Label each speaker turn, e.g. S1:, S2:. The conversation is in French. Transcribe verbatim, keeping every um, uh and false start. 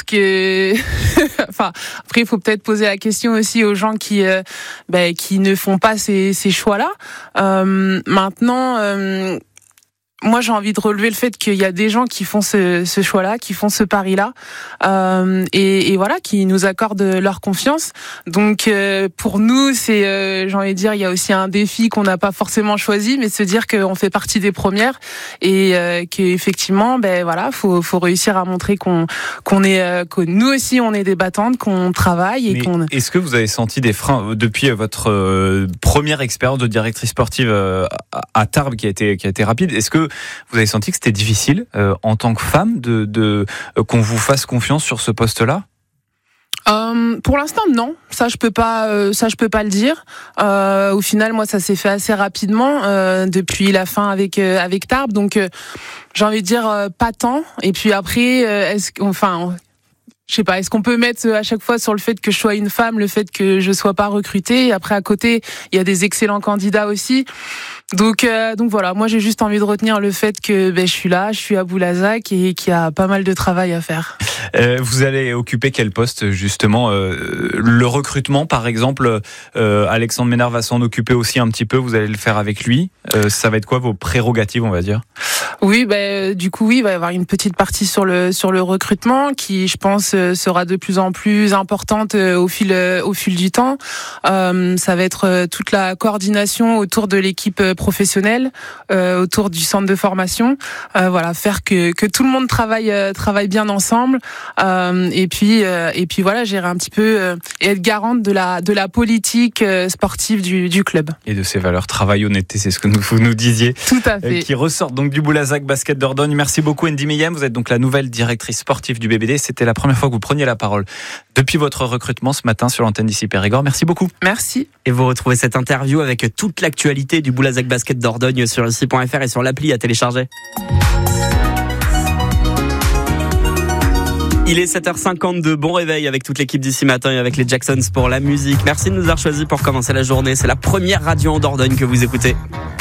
S1: que, enfin, après, il faut peut-être poser la question aussi aux gens qui, euh, bah, qui ne font pas ces, ces choix-là. Euh, maintenant, euh, moi, j'ai envie de relever le fait qu'il y a des gens qui font ce, ce choix-là, qui font ce pari-là, euh, et, et voilà, qui nous accordent leur confiance. Donc, euh, pour nous, c'est, euh, j'ai envie de dire, il y a aussi un défi qu'on n'a pas forcément choisi, mais de se dire qu'on fait partie des premières et euh, qu'effectivement, ben voilà, faut, faut réussir à montrer qu'on, qu'on est, euh, que nous aussi, on est des battantes, qu'on travaille et
S2: mais
S1: qu'on.
S2: Est-ce que vous avez senti des freins depuis votre euh, première expérience de directrice sportive euh, à Tarbes, qui a été, qui a été rapide? Est-ce que vous avez senti que c'était difficile euh, en tant que femme de, de euh, qu'on vous fasse confiance sur ce poste-là?
S1: Euh, pour l'instant, non. Ça, je peux pas. Euh, ça, je peux pas le dire. Euh, au final, moi, ça s'est fait assez rapidement euh, depuis la fin avec euh, avec Tarbes. Donc, euh, j'ai envie de dire euh, pas tant. Et puis après, euh, est-ce enfin. Je sais pas, est-ce qu'on peut mettre à chaque fois sur le fait que je sois une femme, le fait que je sois pas recrutée? Après, à côté, il y a des excellents candidats aussi. Donc, euh, donc voilà, moi j'ai juste envie de retenir le fait que ben, je suis là, je suis à Boulazac et qu'il y a pas mal de travail à faire.
S2: Euh, vous allez occuper quel poste justement? euh, Le recrutement par exemple, euh, Alexandre Ménard va s'en occuper aussi un petit peu, vous allez le faire avec lui. Euh, ça va être quoi vos prérogatives, on va dire?
S1: Oui, ben, du coup oui, il va y avoir une petite partie sur le, sur le recrutement qui, je pense, sera de plus en plus importante au fil, au fil du temps. Euh, ça va être toute la coordination autour de l'équipe professionnelle, euh, autour du centre de formation. Euh, voilà, faire que, que tout le monde travaille, travaille bien ensemble. Euh, et puis, euh, et puis voilà, gérer un petit peu euh, et être garante de la, de la politique sportive du, du club.
S2: Et de ses valeurs travail, honnêteté, c'est ce que nous, vous nous disiez.
S1: Tout à fait.
S2: Euh, qui ressortent donc du Boulazac Basket Dordogne. Merci beaucoup, Andy Meyem. Vous êtes donc la nouvelle directrice sportive du B B D. C'était la première fois que vous preniez la parole depuis votre recrutement ce matin sur l'antenne d'ici Périgord. Merci beaucoup.
S1: Merci.
S3: Et vous retrouvez cette interview avec toute l'actualité du Boulazac Basket Dordogne sur ici point f r et sur l'appli à télécharger. Il est sept heures cinquante-deux, bon réveil avec toute l'équipe d'ici matin et avec les Jacksons pour la musique. Merci de nous avoir choisis pour commencer la journée. C'est la première radio en Dordogne que vous écoutez.